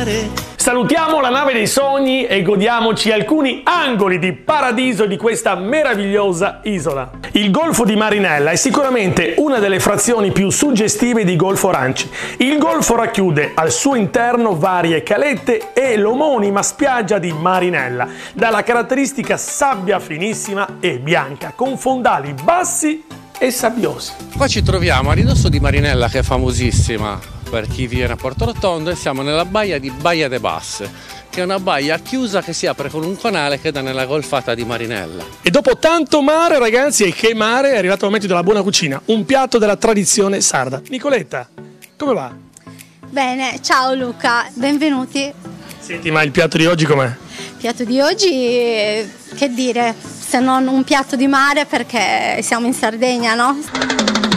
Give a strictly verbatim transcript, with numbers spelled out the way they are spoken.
mare. Salutiamo la nave dei sogni e godiamoci alcuni angoli di paradiso di questa meravigliosa isola. Il golfo di Marinella è sicuramente una delle frazioni più suggestive di Golfo Ranci. Il golfo racchiude al suo interno varie calette e l'omonima spiaggia di Marinella, dalla caratteristica sabbia finissima e bianca, con fondali bassi e sabbiosi. Qua ci troviamo a ridosso di Marinella, che è famosissima per chi viene a Porto Rotondo, e siamo nella baia di Baia de Basse, che è una baia chiusa che si apre con un canale che dà nella golfata di Marinella. E dopo tanto mare, ragazzi, e che mare, è arrivato il momento della buona cucina, un piatto della tradizione sarda. Nicoletta, come va? Bene, ciao Luca, benvenuti. Senti, ma il piatto di oggi com'è? Il piatto di oggi, che dire, se non un piatto di mare, perché siamo in Sardegna, no?